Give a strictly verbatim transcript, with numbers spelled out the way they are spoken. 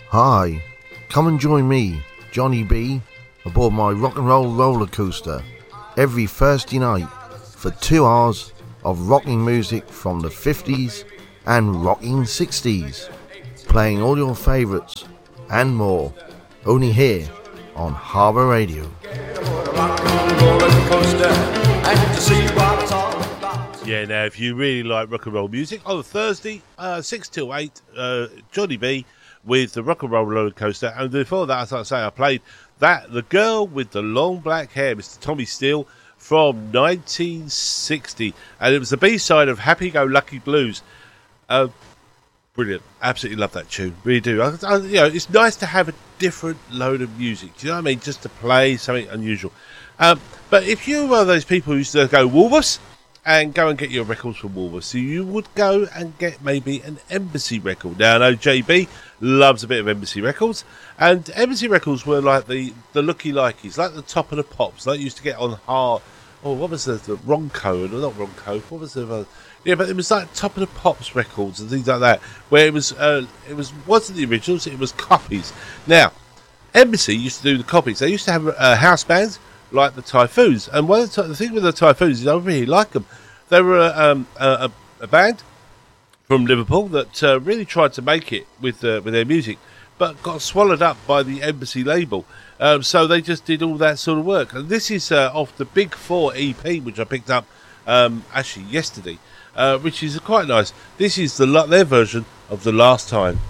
Hi, come and join me, Johnny B, aboard my rock and roll roller coaster every Thursday night for two hours of rocking music from the fifties and rocking sixties, playing all your favourites and more, only here on Harbour Radio. Yeah, now if you really like rock and roll music, on Thursday, uh, six till eight, uh, Johnny B with the Rock and Roll Roller Coaster. And before that, as I say, I played that, The Girl with the Long Black Hair, Mister Tommy Steele, from nineteen sixty. And it was the B-side of Happy Go Lucky Blues. Uh, brilliant. Absolutely love that tune. Really do. I, I, you know, it's nice to have a different load of music. Do you know what I mean? Just to play something unusual. Um, but if you were those people who used to go Woolworths and go and get your records from Woolworths, so you would go and get maybe an Embassy record. Now, I know J B loves a bit of Embassy records, and Embassy records were like the, the looky-likeys, like the Top of the Pops, like you used to get on hard. Oh, what was the, the Ronco? Not Ronco. What was the? Uh, yeah, but it was like Top of the Pops records and things like that, where it was uh, it was wasn't the originals, it was copies. Now, Embassy used to do the copies. They used to have uh, house bands like the Typhoons, and one of the, the thing with the Typhoons is I really like them. They were uh, um, a, a band from Liverpool that uh, really tried to make it with uh, with their music, but got swallowed up by the Embassy label. Um, so they just did all that sort of work. And this is uh, off the Big Four E P, which I picked up um, actually yesterday, uh, which is quite nice. This is the their version of The Last Time.